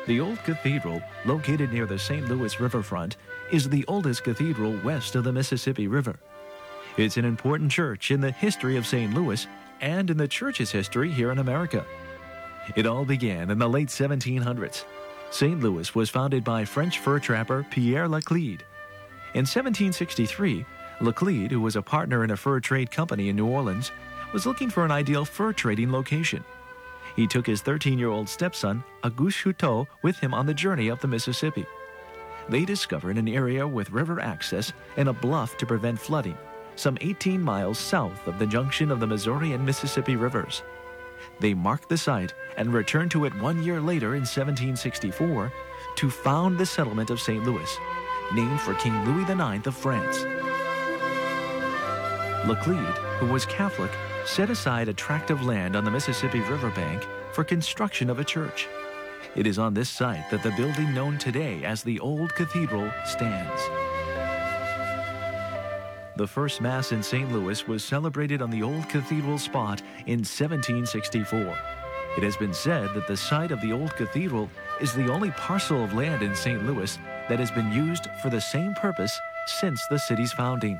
The Old Cathedral, located near the St. Louis riverfront, is the oldest cathedral west of the Mississippi River. It's an important church in the history of St. Louis and in the church's history here in America. It all began in the late 1700s. St. Louis was founded by French fur trapper Pierre Laclede. In 1763, Laclede, who was a partner in a fur trade company in New Orleans, was looking for an ideal fur trading location. He took his 13-year-old stepson, Auguste Chouteau, with him on the journey up the Mississippi. They discovered an area with river access and a bluff to prevent flooding, some 18 miles south of the junction of the Missouri and Mississippi rivers. They marked the site and returned to it 1 year later in 1764 to found the settlement of St. Louis, named for King Louis IX of France. Laclede, who was Catholic, set aside a tract of land on the Mississippi riverbank for construction of a church. It is on this site that the building known today as the Old Cathedral stands. The first Mass in St. Louis was celebrated on the Old Cathedral spot in 1764. It has been said that the site of the Old Cathedral is the only parcel of land in St. Louis that has been used for the same purpose since the city's founding.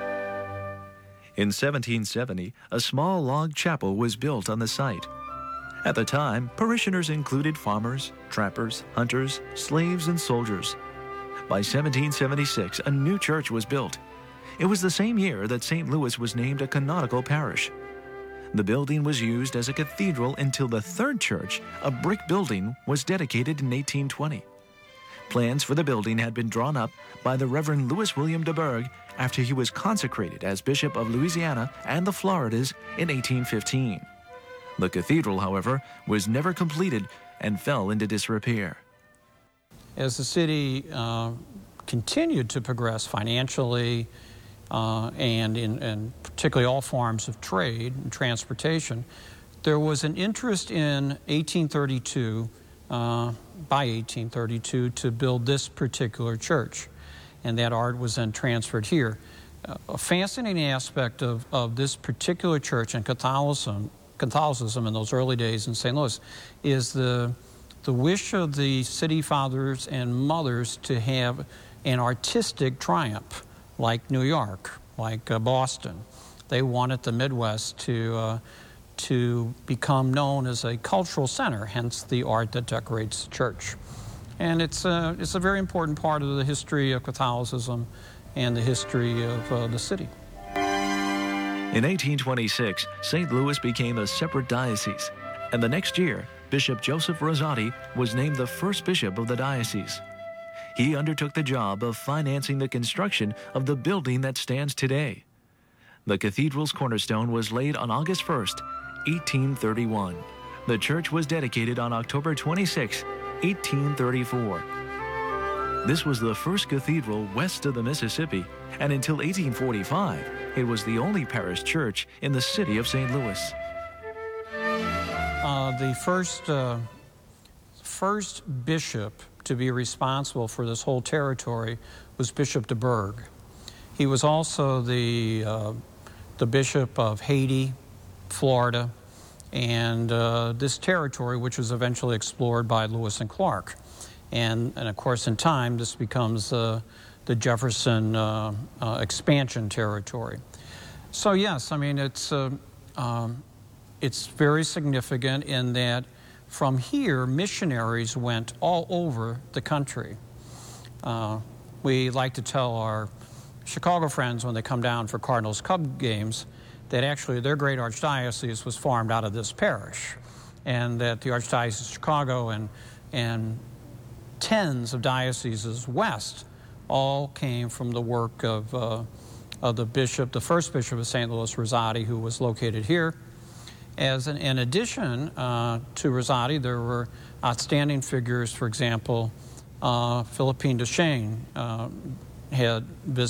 In 1770, a small log chapel was built on the site. At the time, parishioners included farmers, trappers, hunters, slaves, and soldiers. By 1776, a new church was built. It was the same year that St. Louis was named a canonical parish. The building was used as a cathedral until the third church, a brick building, was dedicated in 1820. Plans for the building had been drawn up by the Reverend Louis William de Berg after he was consecrated as Bishop of Louisiana and the Floridas in 1815. The cathedral, however, was never completed and fell into disrepair. As the city continued to progress financially and in particularly all forms of trade and transportation, there was an interest in 1832, by 1832, to build this particular church. And that art was then transferred here. A fascinating aspect of this particular church and Catholicism in those early days in St. Louis is the wish of the city fathers and mothers to have an artistic triumph, like New York, like Boston. They wanted the Midwest to become known as a cultural center, hence the art that decorates the church. And it's a very important part of the history of Catholicism and the history of the city. In 1826, St. Louis became a separate diocese, and the next year, Bishop Joseph Rosati was named the first bishop of the diocese. He undertook the job of financing the construction of the building that stands today. The cathedral's cornerstone was laid on August 1st, 1831. The church was dedicated on October 26, 1834. This was the first cathedral west of the Mississippi, and until 1845, it was the only parish church in the city of St. Louis. The first bishop to be responsible for this whole territory was Bishop de Berg. He was also the bishop of Haiti, Florida, and this territory, which was eventually explored by Lewis and Clark. And of course, in time, this becomes the Jefferson expansion territory. So yes, I mean, it's very significant in that from here, missionaries went all over the country. We like to tell our Chicago friends when they come down for Cardinals-Cub games that actually their great archdiocese was formed out of this parish, and that the Archdiocese of Chicago and tens of dioceses west all came from the work of the first bishop of St. Louis, Rosati, who was located here. In addition to Rosati, there were outstanding figures. For example, Philippine Deschênes had visited